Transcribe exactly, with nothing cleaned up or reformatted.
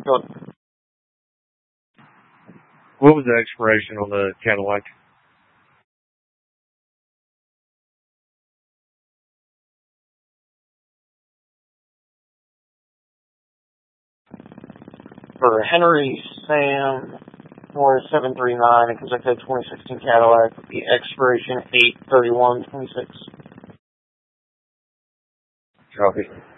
Good. What was the expiration on the Cadillac? For Henry Sam four seven three nine, because I said twenty sixteen Cadillac, the expiration eight thirty-one twenty-six. Copy.